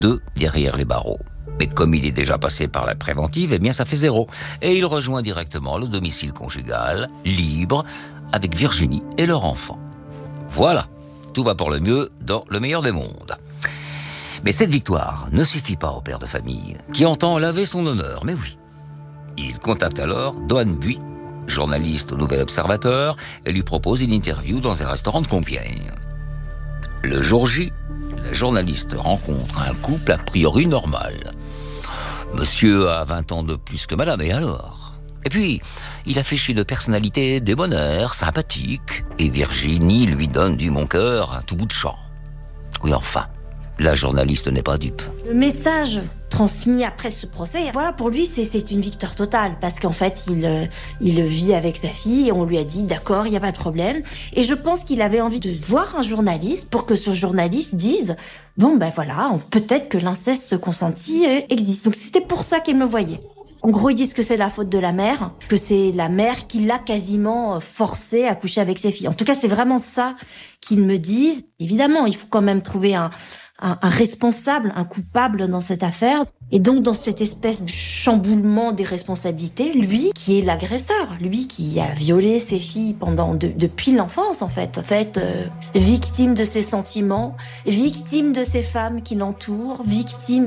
2 derrière les barreaux. Mais comme il est déjà passé par la préventive, eh bien ça fait 0. Et il rejoint directement le domicile conjugal, libre, avec Virginie et leur enfant. Voilà, tout va pour le mieux dans le meilleur des mondes. Mais cette victoire ne suffit pas au père de famille, qui entend laver son honneur, mais oui. Il contacte alors Doane Buis, journaliste au Nouvel Observateur, et lui propose une interview dans un restaurant de Compiègne. Le jour J, la journaliste rencontre un couple a priori normal. Monsieur a 20 ans de plus que madame, et alors ? Et puis, il affiche une personnalité débonnaire, sympathique, et Virginie lui donne du mon cœur un tout bout de champ. Oui, enfin, la journaliste n'est pas dupe. Le message transmis après ce procès, voilà, pour lui, c'est une victoire totale. Parce qu'en fait, il vit avec sa fille et on lui a dit, d'accord, il n'y a pas de problème. Et je pense qu'il avait envie de voir un journaliste pour que ce journaliste dise, bon, ben voilà, peut-être que l'inceste consenti existe. Donc c'était pour ça qu'il me voyait. En gros, ils disent que c'est la faute de la mère, que c'est la mère qui l'a quasiment forcé à coucher avec ses filles. En tout cas, c'est vraiment ça qu'ils me disent. Évidemment, il faut quand même trouver un responsable, un coupable dans cette affaire. Et donc, dans cette espèce de chamboulement des responsabilités, lui qui est l'agresseur, lui qui a violé ses filles depuis l'enfance, en fait. Victime de ses sentiments, victime de ces femmes qui l'entourent, victime.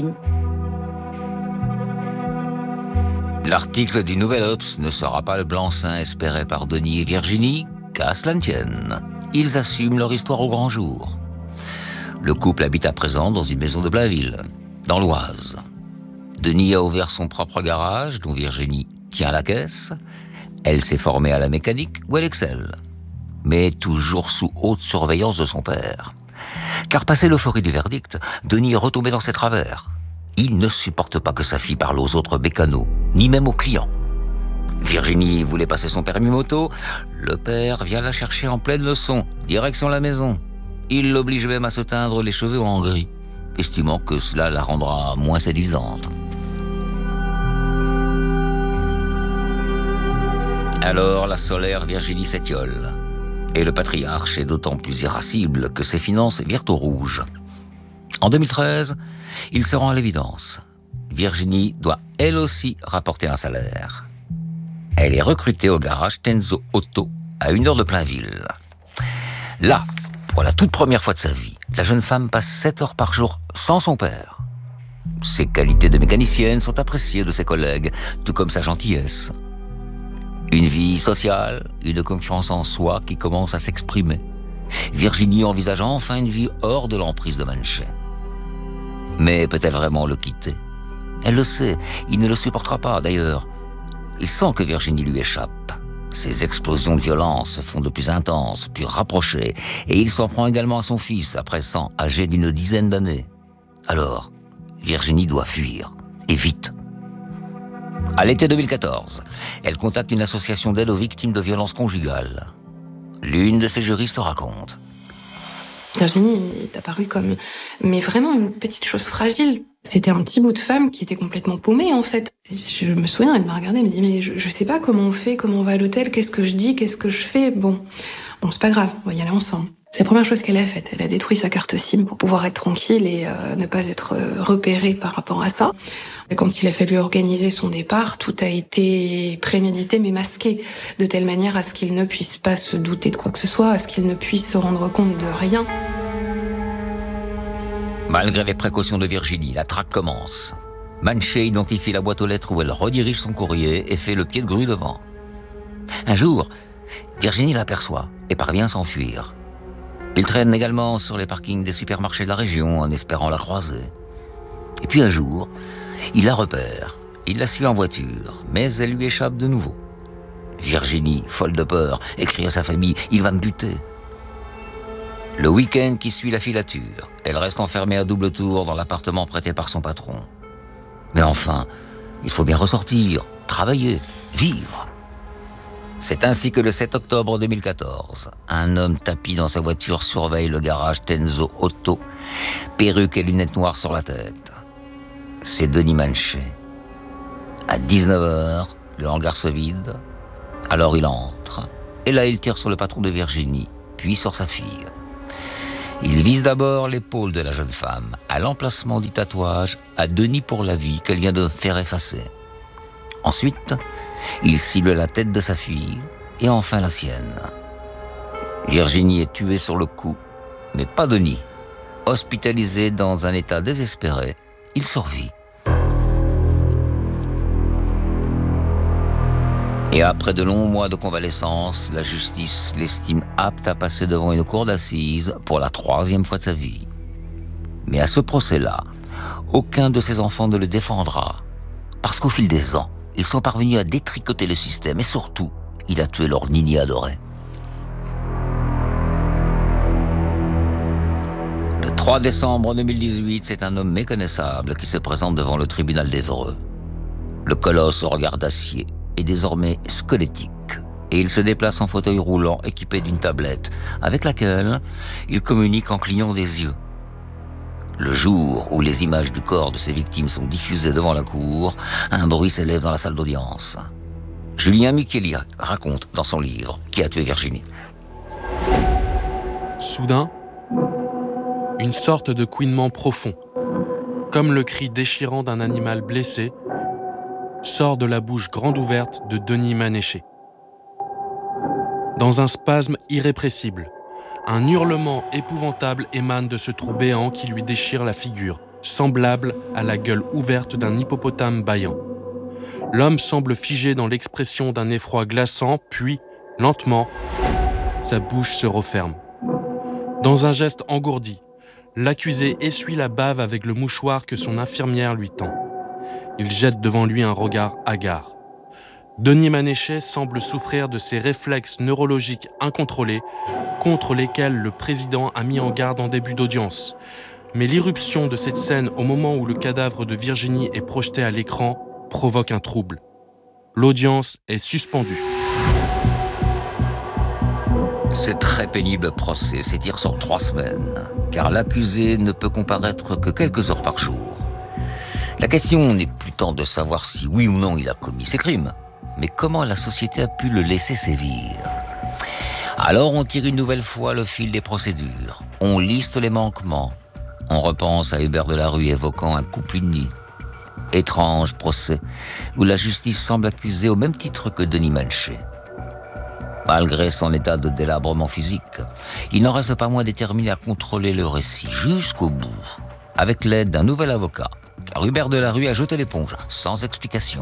L'article du Nouvel Obs ne sera pas le blanc-seing espéré par Denis et Virginie, qu'à cela ne tienne. Ils assument leur histoire au grand jour. Le couple habite à présent dans une maison de Blainville, dans l'Oise. Denis a ouvert son propre garage, dont Virginie tient la caisse. Elle s'est formée à la mécanique, où elle excelle. Mais toujours sous haute surveillance de son père. Car passé l'euphorie du verdict, Denis est retombé dans ses travers. Il ne supporte pas que sa fille parle aux autres mécanos, ni même aux clients. Virginie voulait passer son permis moto. Le père vient la chercher en pleine leçon, direction la maison. Il l'oblige même à se teindre les cheveux en gris, estimant que cela la rendra moins séduisante. Alors la solaire Virginie s'étiole. Et le patriarche est d'autant plus irascible que ses finances virent au rouge. En 2013, il se rend à l'évidence. Virginie doit elle aussi rapporter un salaire. Elle est recrutée au garage Tenzo Auto, à 1 heure de Plainville. Là, pour la toute première fois de sa vie, la jeune femme passe 7 heures par jour sans son père. Ses qualités de mécanicienne sont appréciées de ses collègues, tout comme sa gentillesse. Une vie sociale, une confiance en soi qui commence à s'exprimer. Virginie envisage enfin une vie hors de l'emprise de Manché. Mais peut-elle vraiment le quitter ? Elle le sait, il ne le supportera pas d'ailleurs. Il sent que Virginie lui échappe. Ses explosions de violence se font de plus intenses, plus rapprochées, et il s'en prend également à son fils, à présent âgé d'une dizaine d'années. Alors, Virginie doit fuir, et vite. À l'été 2014, elle contacte une association d'aide aux victimes de violences conjugales. L'une de ses juristes raconte. Virginie est apparue comme, mais vraiment une petite chose fragile. C'était un petit bout de femme qui était complètement paumée, en fait. Je me souviens, elle m'a regardée, elle me dit, mais je sais pas comment on fait, comment on va à l'hôtel, qu'est-ce que je dis, qu'est-ce que je fais. Bon, c'est pas grave, on va y aller ensemble. C'est la première chose qu'elle a faite. Elle a détruit sa carte SIM pour pouvoir être tranquille et ne pas être repérée par rapport à ça. Et quand il a fallu organiser son départ, tout a été prémédité mais masqué, de telle manière à ce qu'il ne puisse pas se douter de quoi que ce soit, à ce qu'il ne puisse se rendre compte de rien. Malgré les précautions de Virginie, la traque commence. Manché identifie la boîte aux lettres où elle redirige son courrier et fait le pied de grue devant. Un jour, Virginie l'aperçoit et parvient à s'enfuir. Il traîne également sur les parkings des supermarchés de la région en espérant la croiser. Et puis un jour, il la repère. Il la suit en voiture, mais elle lui échappe de nouveau. Virginie, folle de peur, écrit à sa famille « Il va me buter ». Le week-end qui suit la filature, elle reste enfermée à double tour dans l'appartement prêté par son patron. Mais enfin, il faut bien ressortir, travailler, vivre. C'est ainsi que le 7 octobre 2014, un homme tapi dans sa voiture surveille le garage Tenzo Auto, perruque et lunettes noires sur la tête. C'est Denis Manché. À 19h, le hangar se vide. Alors il entre. Et là, il tire sur le patron de Virginie, puis sur sa fille. Il vise d'abord l'épaule de la jeune femme, à l'emplacement du tatouage « À Denis pour la vie » qu'elle vient de faire effacer. Ensuite, il cible la tête de sa fille et enfin la sienne. Virginie est tuée sur le coup, mais pas Denis. Hospitalisé dans un état désespéré, il survit. Et après de longs mois de convalescence, la justice l'estime apte à passer devant une cour d'assises pour la 3e fois de sa vie. Mais à ce procès-là, aucun de ses enfants ne le défendra. Parce qu'au fil des ans, ils sont parvenus à détricoter le système et surtout, il a tué leur Nini adorée. Le 3 décembre 2018, c'est un homme méconnaissable qui se présente devant le tribunal d'Évreux. Le colosse au regard d'acier est désormais squelettique et il se déplace en fauteuil roulant équipé d'une tablette avec laquelle il communique en clignant des yeux. Le jour où les images du corps de ses victimes sont diffusées devant la cour, un bruit s'élève dans la salle d'audience. Julien Micheli raconte dans son livre Qui a tué Virginie. Soudain, une sorte de couinement profond, comme le cri déchirant d'un animal blessé, sort de la bouche grande ouverte de Denis Manéché. Dans un spasme irrépressible, un hurlement épouvantable émane de ce trou béant qui lui déchire la figure, semblable à la gueule ouverte d'un hippopotame bâillant. L'homme semble figé dans l'expression d'un effroi glaçant, puis, lentement, sa bouche se referme. Dans un geste engourdi, l'accusé essuie la bave avec le mouchoir que son infirmière lui tend. Il jette devant lui un regard hagard. Denis Manéché semble souffrir de ces réflexes neurologiques incontrôlés contre lesquels le président a mis en garde en début d'audience. Mais l'irruption de cette scène au moment où le cadavre de Virginie est projeté à l'écran provoque un trouble. L'audience est suspendue. Ce très pénible procès s'étire sur 3 semaines, car l'accusé ne peut comparaître que quelques heures par jour. La question n'est plus tant de savoir si oui ou non il a commis ces crimes, mais comment la société a pu le laisser sévir. Alors on tire une nouvelle fois le fil des procédures, on liste les manquements, on repense à Hubert Delarue évoquant un couple uni. Étrange procès où la justice semble accuser au même titre que Denis Manéché. Malgré son état de délabrement physique, il n'en reste pas moins déterminé à contrôler le récit jusqu'au bout, avec l'aide d'un nouvel avocat, car Hubert Delarue a jeté l'éponge, sans explication.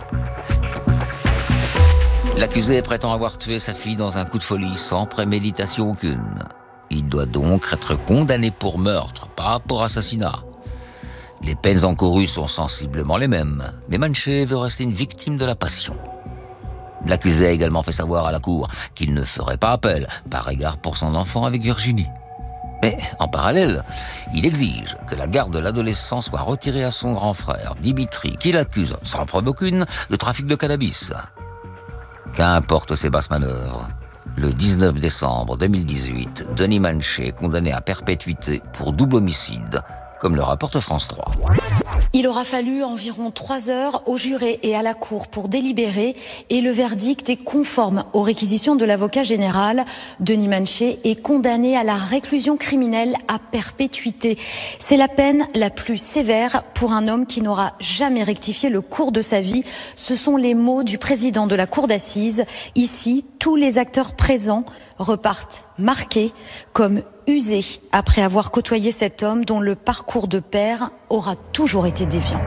L'accusé prétend avoir tué sa fille dans un coup de folie, sans préméditation aucune. Il doit donc être condamné pour meurtre, pas pour assassinat. Les peines encourues sont sensiblement les mêmes, mais Manéché veut rester une victime de la passion. L'accusé a également fait savoir à la cour qu'il ne ferait pas appel, par égard pour son enfant avec Virginie. Mais, en parallèle, il exige que la garde de l'adolescent soit retirée à son grand frère, Dimitri, qui l'accuse, sans preuve aucune, de trafic de cannabis. Qu'importe ces basses manœuvres. Le 19 décembre 2018, Denis Manéché est condamné à perpétuité pour double homicide, comme le rapporte France 3. Il aura fallu environ 3 heures au juré et à la cour pour délibérer et le verdict est conforme aux réquisitions de l'avocat général. Denis Manéché est condamné à la réclusion criminelle à perpétuité. C'est la peine la plus sévère pour un homme qui n'aura jamais rectifié le cours de sa vie. Ce sont les mots du président de la cour d'assises. Ici, tous les acteurs présents repartent marqués comme usés après avoir côtoyé cet homme dont le parcours de père aura toujours été déviant.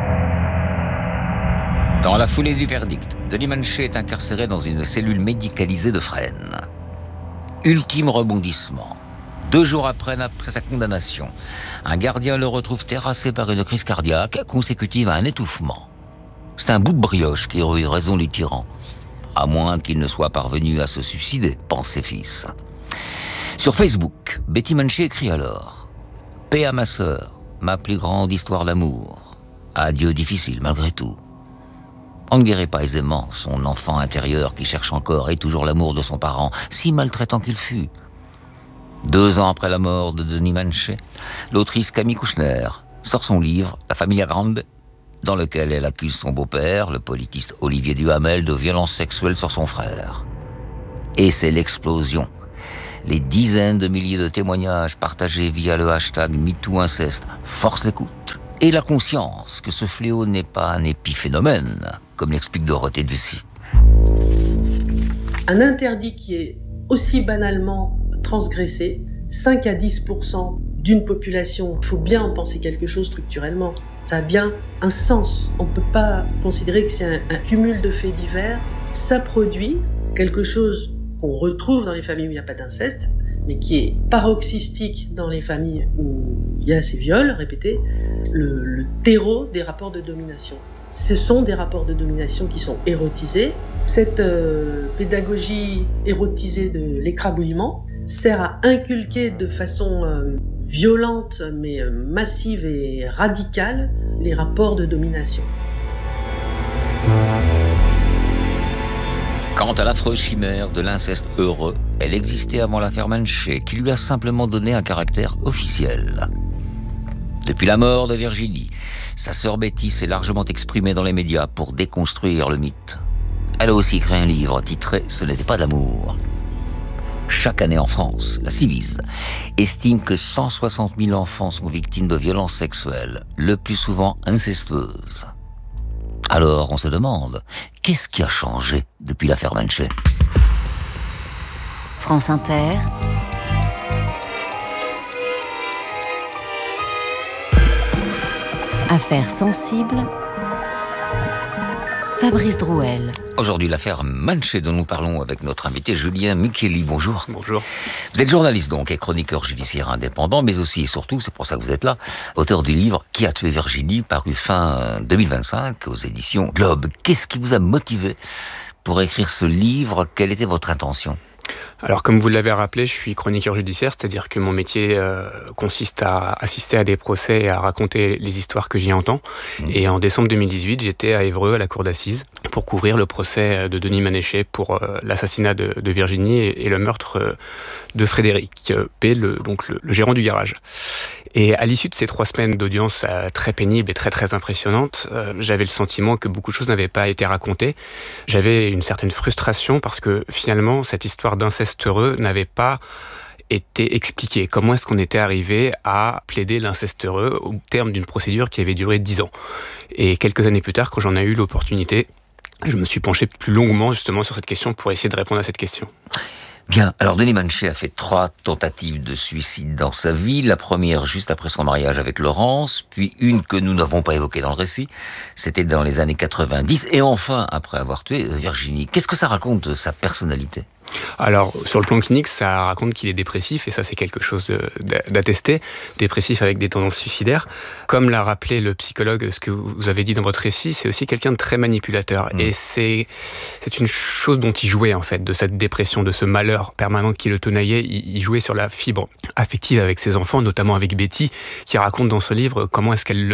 Dans la foulée du verdict, Denis Manéché est incarcéré dans une cellule médicalisée de Fresnes. Ultime rebondissement. 2 jours après sa condamnation, un gardien le retrouve terrassé par une crise cardiaque consécutive à un étouffement. C'est un bout de brioche qui aurait eu raison du tyran. À moins qu'il ne soit parvenu à se suicider, pensent ses fils. Sur Facebook, Betty Manéché écrit alors « Paix à ma sœur, ma plus grande histoire d'amour. Adieu difficile malgré tout. » On ne guérit pas aisément son enfant intérieur qui cherche encore et toujours l'amour de son parent, si maltraitant qu'il fut. 2 ans après la mort de Denis Manéché, l'autrice Camille Kouchner sort son livre « La Familia Grande », dans lequel elle accuse son beau-père, le politiste Olivier Duhamel, de violences sexuelles sur son frère. Et c'est l'explosion. Les dizaines de milliers de témoignages partagés via le hashtag MeTooInceste forcent l'écoute et la conscience que ce fléau n'est pas un épiphénomène, comme l'explique Dorothée Ducy. Un interdit qui est aussi banalement transgressé, 5 à 10% d'une population, il faut bien en penser quelque chose structurellement. Ça a bien un sens. On ne peut pas considérer que c'est un cumul de faits divers. Ça produit quelque chose qu'on retrouve dans les familles où il n'y a pas d'inceste, mais qui est paroxystique dans les familles où il y a ces viols répétés, le terreau des rapports de domination. Ce sont des rapports de domination qui sont érotisés. Cette pédagogie érotisée de l'écrabouillement sert à inculquer de façon violente, mais massive et radicale, les rapports de domination. Quant à l'affreuse chimère de l'inceste heureux, elle existait avant l'affaire Manché, qui lui a simplement donné un caractère officiel. Depuis la mort de Virginie, sa sœur Betty s'est largement exprimée dans les médias pour déconstruire le mythe. Elle a aussi écrit un livre titré « Ce n'était pas d'amour ». Chaque année en France, la Civise estime que 160 000 enfants sont victimes de violences sexuelles, le plus souvent incestueuses. Alors on se demande, qu'est-ce qui a changé depuis l'affaire Manché ? France Inter. Affaire sensible. Fabrice Drouel. Aujourd'hui, l'affaire Manché dont nous parlons avec notre invité Julien Micheli. Bonjour. Bonjour. Vous êtes journaliste donc et chroniqueur judiciaire indépendant, mais aussi et surtout, c'est pour ça que vous êtes là, auteur du livre Qui a tué Virginie, paru fin 2025 aux éditions Globe. Qu'est-ce qui vous a motivé pour écrire ce livre ? Quelle était votre intention ? Alors, comme vous l'avez rappelé, je suis chroniqueur judiciaire, c'est-à-dire que mon métier consiste à assister à des procès et à raconter les histoires que j'y entends. Et en décembre 2018, j'étais à Évreux, à la cour d'assises, pour couvrir le procès de Denis Manéchet pour l'assassinat de Virginie et le meurtre de Frédéric P., le gérant du garage. Et à l'issue de ces 3 semaines d'audience très pénibles et très très impressionnantes, j'avais le sentiment que beaucoup de choses n'avaient pas été racontées. J'avais une certaine frustration parce que finalement, cette histoire d'inceste heureux n'avait pas été expliquée. Comment est-ce qu'on était arrivé à plaider l'inceste heureux au terme d'une procédure qui avait duré 10 ans ? Et quelques années plus tard, quand j'en ai eu l'opportunité, je me suis penché plus longuement justement sur cette question pour essayer de répondre à cette question. Bien, alors Denis Manéchet a fait 3 tentatives de suicide dans sa vie. La première juste après son mariage avec Laurence, puis une que nous n'avons pas évoquée dans le récit. C'était dans les années 90, et enfin après avoir tué Virginie. Qu'est-ce que ça raconte de sa personnalité ? Alors, sur le plan clinique, ça raconte qu'il est dépressif, et ça, c'est quelque chose d'attesté. Dépressif avec des tendances suicidaires. Comme l'a rappelé le psychologue, ce que vous avez dit dans votre récit, c'est aussi quelqu'un de très manipulateur. Et c'est une chose dont il jouait, en fait, de cette dépression, de ce malheur permanent qui le tenaillait. Il jouait sur la fibre affective avec ses enfants, notamment avec Betty, qui raconte dans ce livre comment est-ce qu'elle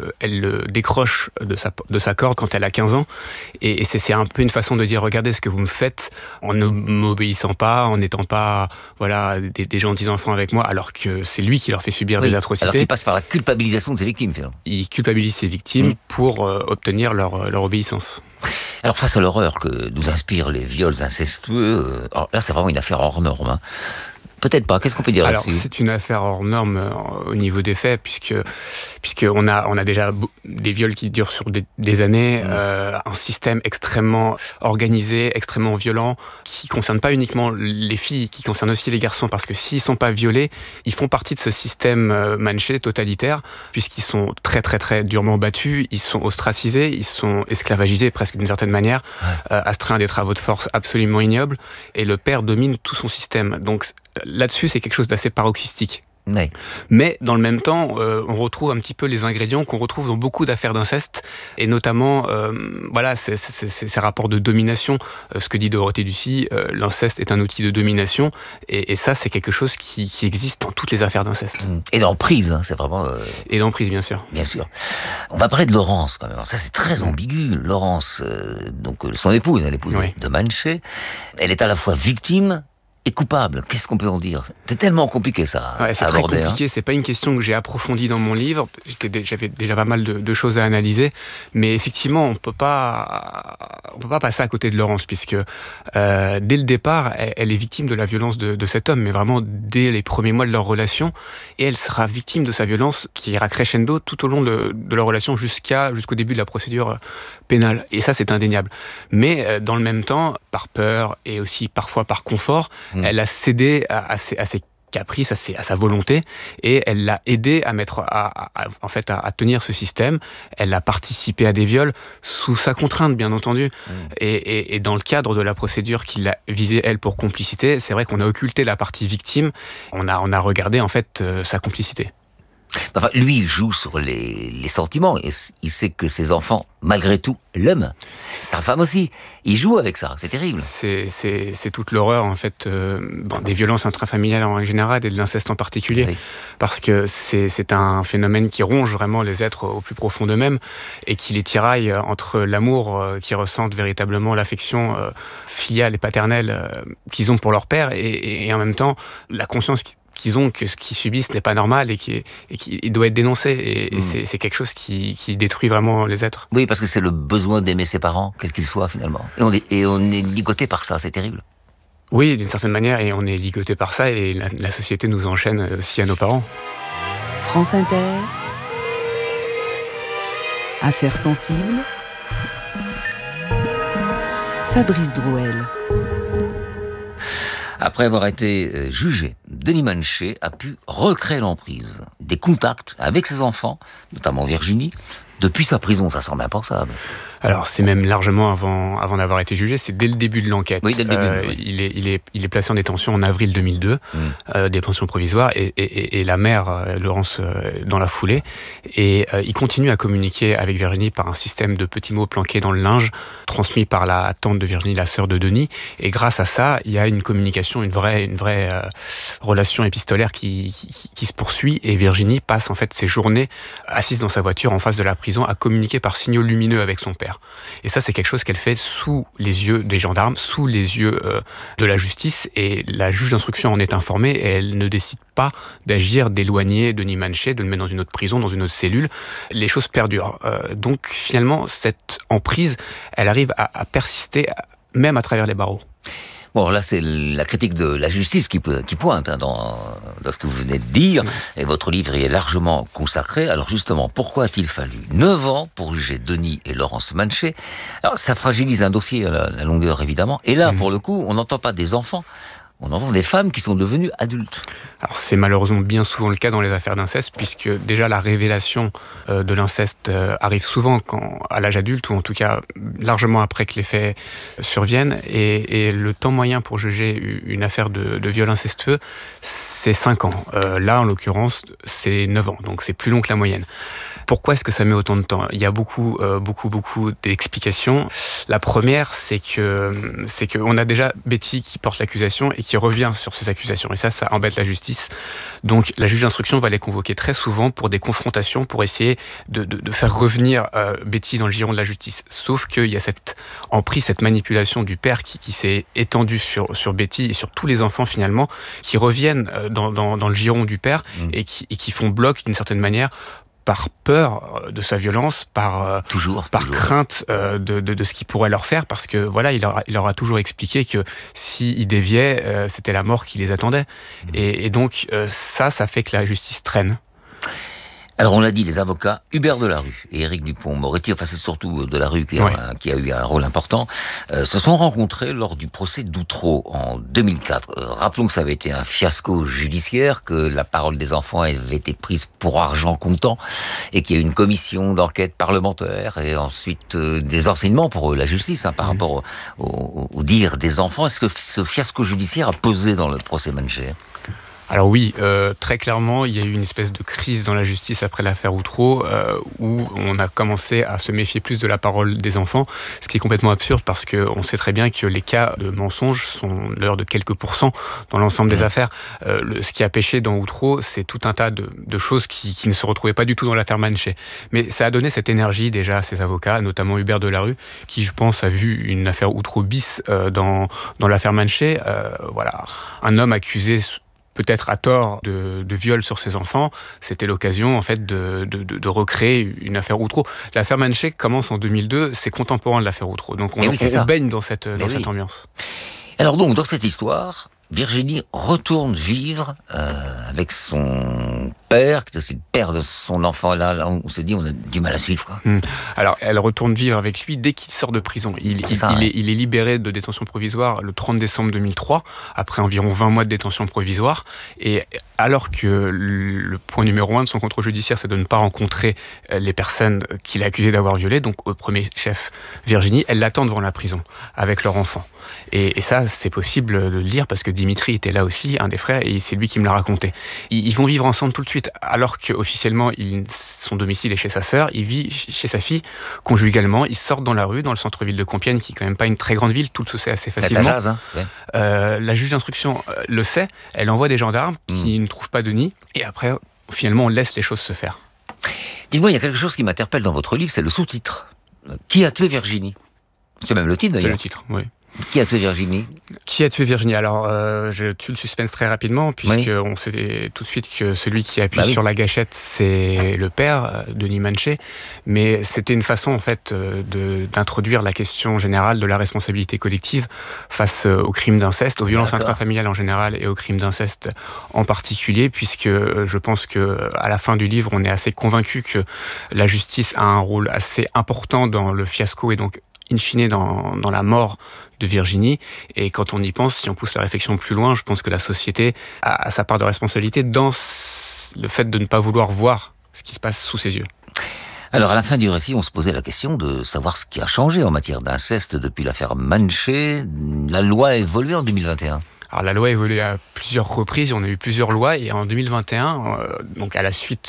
le décroche de sa corde quand elle a 15 ans. Et c'est un peu une façon de dire, regardez ce que vous me faites en ne m'obéissant pas, en n'étant pas des gentils enfants avec moi, alors que c'est lui qui leur fait subir des atrocités. Alors qu'il passe par la culpabilisation de ses victimes, finalement. Il culpabilise ses victimes pour obtenir leur obéissance. Alors face à l'horreur que nous inspirent les viols incestueux, alors là c'est vraiment une affaire hors norme, hein. Peut-être pas. Qu'est-ce qu'on peut dire là-dessus ? Alors, c'est une affaire hors norme au niveau des faits, puisque on a déjà des viols qui durent sur des années, un système extrêmement organisé, extrêmement violent, qui concerne pas uniquement les filles, qui concerne aussi les garçons, parce que s'ils sont pas violés, ils font partie de ce système Manché totalitaire, puisqu'ils sont très très très durement battus, ils sont ostracisés, ils sont esclavagisés presque d'une certaine manière, astreints à des travaux de force absolument ignobles, et le père domine tout son système. Donc là-dessus, c'est quelque chose d'assez paroxystique. Oui. Mais dans le même temps, on retrouve un petit peu les ingrédients qu'on retrouve dans beaucoup d'affaires d'inceste, et notamment ces rapports de domination. Ce que dit Dorothée Ducy, l'inceste est un outil de domination, et ça, c'est quelque chose qui existe dans toutes les affaires d'inceste. Et d'emprise, hein, c'est vraiment... Et d'emprise, bien sûr. Bien sûr. On va parler de Laurence, quand même. Alors ça, c'est très ambigu. Laurence, donc son épouse, l'épouse de Manéchet, elle est à la fois victime est coupable. Qu'est-ce qu'on peut en dire? C'est tellement compliqué ça. Ouais, c'est très compliqué. C'est pas une question que j'ai approfondie dans mon livre. J'avais déjà pas mal de choses à analyser, mais effectivement, on peut pas passer à côté de Laurence, puisque dès le départ, elle est victime de la violence de cet homme, mais vraiment dès les premiers mois de leur relation, et elle sera victime de sa violence qui ira crescendo tout au long de leur relation jusqu'au début de la procédure pénale. Et ça, c'est indéniable. Mais dans le même temps, par peur et aussi parfois par confort, elle a cédé à ses caprices, à sa volonté, et elle l'a aidé à tenir ce système. Elle a participé à des viols sous sa contrainte, bien entendu. Et dans le cadre de la procédure qui l'a visée, elle, pour complicité, c'est vrai qu'on a occulté la partie victime. On a regardé, en fait, sa complicité. Enfin, lui, il joue sur les sentiments, et il sait que ses enfants, malgré tout, l'aiment. Sa femme aussi. Il joue avec ça, c'est terrible. C'est toute l'horreur, en fait, des violences intrafamiliales en général et de l'inceste en particulier. Oui. Parce que c'est un phénomène qui ronge vraiment les êtres au plus profond d'eux-mêmes et qui les tiraille entre l'amour qu'ils ressentent véritablement, l'affection filiale et paternelle qu'ils ont pour leur père, et en même temps, la conscience qu'ils ont que ce qu'ils subissent n'est pas normal et qui doit être dénoncé. Et c'est quelque chose qui détruit vraiment les êtres. Oui, parce que c'est le besoin d'aimer ses parents, quels qu'ils soient finalement. Et on est ligoté par ça, c'est terrible. Oui, d'une certaine manière, et on est ligoté par ça, et la société nous enchaîne aussi à nos parents. France Inter. Affaires sensibles. Fabrice Drouel. Après avoir été jugé, Denis Manchet a pu recréer l'emprise. Des contacts avec ses enfants, notamment Virginie, depuis sa prison. Ça semble impensable. Alors, c'est même largement avant d'avoir été jugé, c'est dès le début de l'enquête. Oui, dès le début. Oui. Il est placé en détention en avril 2002, détention provisoire, et la mère, Laurence, dans la foulée. Et il continue à communiquer avec Virginie par un système de petits mots planqués dans le linge, transmis par la tante de Virginie, la sœur de Denis. Et grâce à ça, il y a une communication, une vraie relation épistolaire qui se poursuit. Et Virginie passe en fait ses journées assise dans sa voiture en face de la prison à communiquer par signaux lumineux avec son père. Et ça, c'est quelque chose qu'elle fait sous les yeux des gendarmes, sous les yeux de la justice, et la juge d'instruction en est informée, et elle ne décide pas d'agir, d'éloigner Denis Manchet, de le mettre dans une autre prison, dans une autre cellule. Les choses perdurent. Donc finalement, cette emprise, elle arrive à persister même à travers les barreaux. Bon, là, c'est la critique de la justice qui pointe dans ce que vous venez de dire, et votre livre y est largement consacré. Alors justement, pourquoi a-t-il fallu 9 ans pour juger Denis et Laurence Manchet? Alors, ça fragilise un dossier à la longueur, évidemment. Et là, pour le coup, on n'entend pas des enfants, on entend des femmes qui sont devenues adultes. Alors c'est malheureusement bien souvent le cas dans les affaires d'inceste, puisque déjà la révélation de l'inceste arrive souvent à l'âge adulte, ou en tout cas largement après que les faits surviennent, et le temps moyen pour juger une affaire de viol incestueux, c'est 5 ans. Là, en l'occurrence, c'est 9 ans, donc c'est plus long que la moyenne. Pourquoi est-ce que ça met autant de temps? Il y a beaucoup d'explications. La première, c'est que on a déjà Betty qui porte l'accusation et qui revient sur ces accusations. Et ça embête la justice. Donc, la juge d'instruction va les convoquer très souvent pour des confrontations, pour essayer de faire revenir Betty dans le giron de la justice. Sauf qu'il y a cette emprise, cette manipulation du père qui s'est étendue sur Betty et sur tous les enfants finalement, qui reviennent dans le giron du père et qui font bloc d'une certaine manière, par peur de sa violence, par crainte de ce qu'il pourrait leur faire, parce que voilà, il leur a toujours expliqué que s'ils déviaient, c'était la mort qui les attendait. Et donc ça fait que la justice traîne. Alors on l'a dit, les avocats Hubert Delarue et Éric Dupond-Moretti, enfin c'est surtout Delarue qui a eu un rôle important, se sont rencontrés lors du procès d'Outreau en 2004. Rappelons que ça avait été un fiasco judiciaire, que la parole des enfants avait été prise pour argent comptant, et qu'il y a eu une commission d'enquête parlementaire, et ensuite des enseignements pour la justice par rapport au dire des enfants. Est-ce que ce fiasco judiciaire a pesé dans le procès Manchet ? Alors oui, très clairement, il y a eu une espèce de crise dans la justice après l'affaire Outreau, où on a commencé à se méfier plus de la parole des enfants, ce qui est complètement absurde parce qu'on sait très bien que les cas de mensonges sont l'heure de quelques pourcents dans l'ensemble des affaires. Ce qui a pêché dans Outreau, c'est tout un tas de choses qui ne se retrouvaient pas du tout dans l'affaire Manchet. Mais ça a donné cette énergie déjà à ses avocats, notamment Hubert Delarue, qui je pense a vu une affaire Outreau bis dans l'affaire Manchet. Voilà, un homme accusé peut-être à tort de viol sur ses enfants, c'était l'occasion en fait de recréer une affaire Outreau. L'affaire Manchet commence en 2002, c'est contemporain de l'affaire Outreau, donc on baigne dans cette ambiance. Alors donc, dans cette histoire, Virginie retourne vivre avec son père, c'est le père de son enfant. Là, on se dit, on a du mal à suivre, quoi. Alors, elle retourne vivre avec lui dès qu'il sort de prison. Il est libéré de détention provisoire le 30 décembre 2003, après environ 20 mois de détention provisoire. Et alors que le point numéro 1 de son contrôle judiciaire, c'est de ne pas rencontrer les personnes qu'il est accusé d'avoir violées, donc au premier chef Virginie, elle l'attend devant la prison avec leur enfant. Et ça, c'est possible de le dire parce que Dimitri était là aussi, un des frères, et c'est lui qui me l'a raconté. Ils vont vivre ensemble tout de suite, alors qu'officiellement, son domicile est chez sa sœur, il vit chez sa fille conjugalement, ils sortent dans la rue, dans le centre-ville de Compiègne, qui est quand même pas une très grande ville, tout se sait assez facilement. Ça jase, hein, ouais. La juge d'instruction le sait, elle envoie des gendarmes qui ne trouvent pas de nid, et après, finalement, on laisse les choses se faire. Dites-moi, il y a quelque chose qui m'interpelle dans votre livre, c'est le sous-titre. Qui a tué Virginie ? C'est même le titre, d'ailleurs. C'est le titre, oui. Qui a tué Virginie ? Qui a tué Virginie ? Alors, je tue le suspense très rapidement, puisqu'on sait tout de suite que celui qui appuie sur la gâchette, c'est le père, Denis Manchet. Mais c'était une façon, en fait, d'introduire la question générale de la responsabilité collective face aux crimes d'inceste, aux violences intrafamiliales en général et aux crimes d'inceste en particulier, puisque je pense qu'à la fin du livre, on est assez convaincu que la justice a un rôle assez important dans le fiasco et donc in fine dans la mort de Virginie. Et quand on y pense, si on pousse la réflexion plus loin, je pense que la société a sa part de responsabilité dans le fait de ne pas vouloir voir ce qui se passe sous ses yeux. Alors, à la fin du récit, on se posait la question de savoir ce qui a changé en matière d'inceste depuis l'affaire Manchet. La loi a évolué en 2021. Alors la loi a évolué à plusieurs reprises, on a eu plusieurs lois, et en 2021, donc à la suite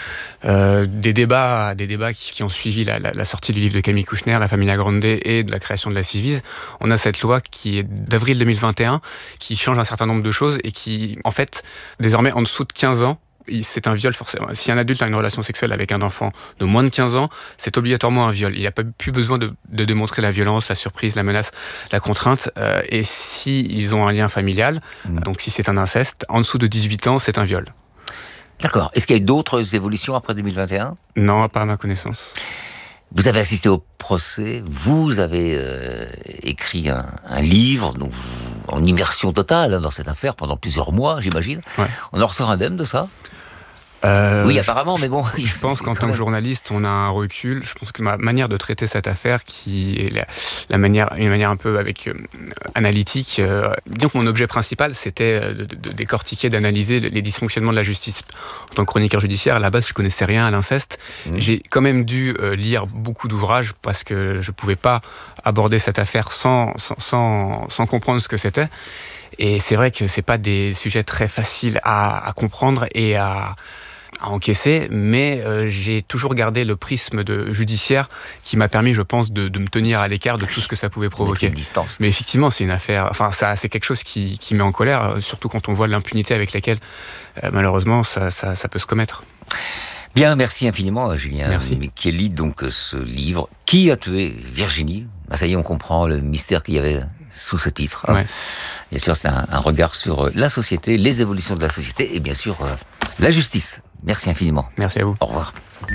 des débats qui ont suivi la sortie du livre de Camille Kouchner, La Familia Grande, et de la création de la Civise, on a cette loi qui est d'avril 2021, qui change un certain nombre de choses et qui, en fait, désormais en dessous de 15 ans, c'est un viol forcément. Si un adulte a une relation sexuelle avec un enfant de moins de 15 ans, c'est obligatoirement un viol. Il n'y a plus besoin de démontrer la violence, la surprise, la menace, la contrainte. Et si ils ont un lien familial, donc si c'est un inceste, en dessous de 18 ans, c'est un viol. D'accord. Est-ce qu'il y a eu d'autres évolutions après 2021 ? Non, pas à ma connaissance. Vous avez assisté au procès, vous avez écrit un livre, donc en immersion totale dans cette affaire pendant plusieurs mois, j'imagine. Ouais. On en ressort indemne de ça ? Oui, apparemment, mais bon. Je pense qu'en tant que journaliste, on a un recul. Je pense que ma manière de traiter cette affaire, qui est une manière un peu analytique, disons que mon objet principal, c'était de décortiquer, d'analyser les dysfonctionnements de la justice. En tant que chroniqueur judiciaire, à la base, je connaissais rien à l'inceste. J'ai quand même dû lire beaucoup d'ouvrages parce que je pouvais pas aborder cette affaire sans comprendre ce que c'était. Et c'est vrai que c'est pas des sujets très faciles à comprendre et à encaisser, mais j'ai toujours gardé le prisme judiciaire qui m'a permis, je pense, de me tenir à l'écart de tout ce que ça pouvait provoquer. Mais effectivement, c'est une affaire. Enfin, c'est quelque chose qui met en colère, surtout quand on voit l'impunité avec laquelle, malheureusement, ça peut se commettre. Bien, merci infiniment, Julien. Merci. Qui lit donc ce livre. Qui a tué Virginie ? Ça y est, on comprend le mystère qu'il y avait sous ce titre. Ouais. Bien sûr, c'est un regard sur la société, les évolutions de la société et bien sûr la justice. Merci infiniment. Merci à vous. Au revoir.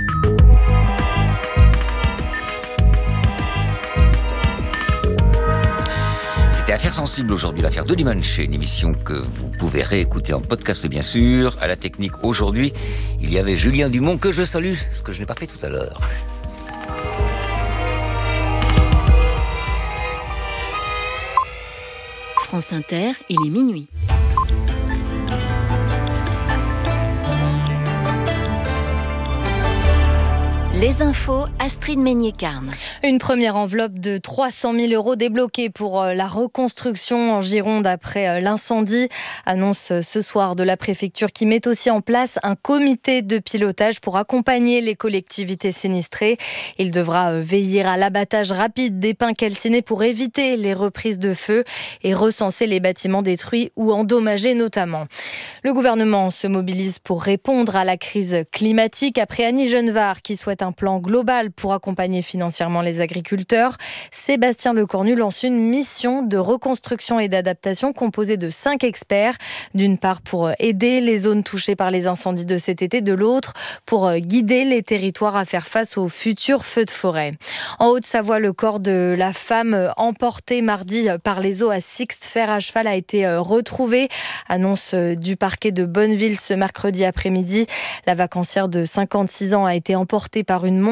C'était Affaires sensibles aujourd'hui, l'affaire Denis Manchet, une émission que vous pouvez réécouter en podcast bien sûr. À la technique aujourd'hui, il y avait Julien Dumont que je salue, ce que je n'ai pas fait tout à l'heure. France Inter, il est minuit. Les infos, Astrid Meignet-Carne. Une première enveloppe de 300 000 € débloquée pour la reconstruction en Gironde après l'incendie. Annonce ce soir de la préfecture qui met aussi en place un comité de pilotage pour accompagner les collectivités sinistrées. Il devra veiller à l'abattage rapide des pins calcinés pour éviter les reprises de feu et recenser les bâtiments détruits ou endommagés notamment. Le gouvernement se mobilise pour répondre à la crise climatique après Annie Genevard qui souhaite un plan global pour accompagner financièrement les agriculteurs. Sébastien Lecornu lance une mission de reconstruction et d'adaptation composée de 5 experts. D'une part pour aider les zones touchées par les incendies de cet été, de l'autre pour guider les territoires à faire face aux futurs feux de forêt. En Haute-Savoie, le corps de la femme emportée mardi par les eaux à Sixte-Fer à cheval a été retrouvé. Annonce du parquet de Bonneville ce mercredi après-midi. La vacancière de 56 ans a été emportée par une montagne